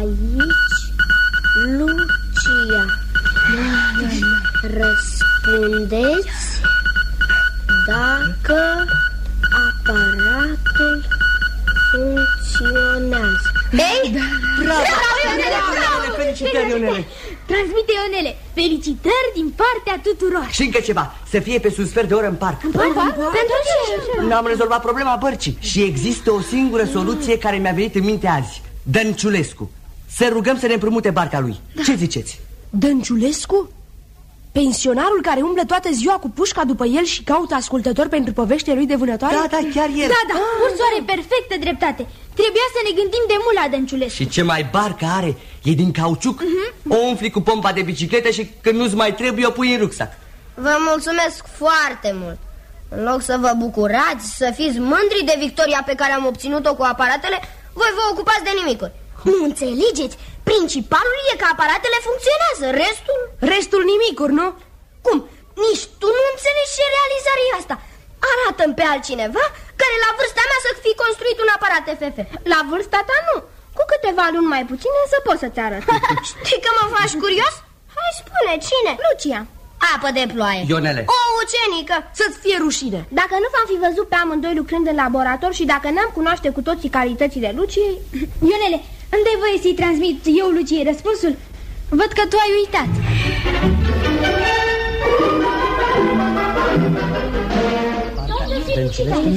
aici Lucia. Răspundeți dacă aparatul funcționează. Ei, bravo, felicitări, Ionele. Transmite, Ionele, felicitări din partea tuturor. Și încă ceva, să fie pe un sfert de oră în parc. În parc? Pentru ce? N-am rezolvat problema bărcii și există o singură soluție care mi-a venit în minte azi. Dănciulescu. Să rugăm să ne împrumute barca lui. Ce ziceți? Dănciulescu? Pensionarul care umblă toată ziua cu pușca după el și caută ascultători pentru poveștile lui de vânătoare? Da, chiar el. Da, Ursoare, perfectă dreptate. Trebuia să ne gândim de mult la Dănciulescu. Și ce mai barca are, e din cauciuc. O umfli cu pompa de bicicletă și când nu-ți mai trebuie, o pui în rucsac. Vă mulțumesc foarte mult. În loc să vă bucurați, să fiți mândri de victoria pe care am obținut-o cu aparatele, voi vă ocupați de nimicuri. Nu înțelegeți? Principalul e că aparatele funcționează, restul nimicuri, nu? Cum? Nici tu nu înțelegi ce realizare e asta. Arată-mi pe altcineva care la vârsta mea să fi construit un aparat FF. La vârsta ta nu. Cu câteva luni mai puține să pot să-ți arăt. Știi că mă faci curios? Hai, spune, cine? Lucia. Apă de ploaie. Ionele. O ucenică. Să-ți fie rușine. Dacă nu v-am fi văzut pe amândoi lucrând în laborator și dacă n-am cunoaște cu toții calitățile Luciei... Ionele, îmi dai voie să-i transmit eu Luciei răspunsul? Văd că tu ai uitat. Dănciulescu